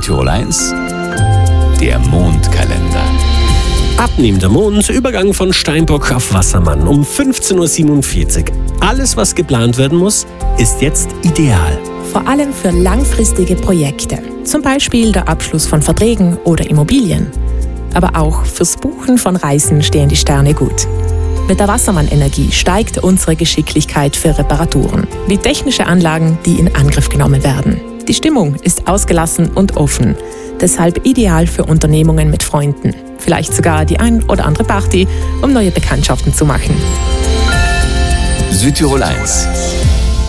Südtirol 1, der Mondkalender. Abnehmender Mond, Übergang von Steinbock auf Wassermann um 15.47 Uhr. Alles, was geplant werden muss, ist jetzt ideal. Vor allem für langfristige Projekte, zum Beispiel der Abschluss von Verträgen oder Immobilien. Aber auch fürs Buchen von Reisen stehen die Sterne gut. Mit der Wassermann-Energie steigt unsere Geschicklichkeit für Reparaturen, wie technische Anlagen, die in Angriff genommen werden. Die Stimmung ist ausgelassen und offen, deshalb ideal für Unternehmungen mit Freunden. Vielleicht sogar die ein oder andere Party, um neue Bekanntschaften zu machen. Südtirol 1,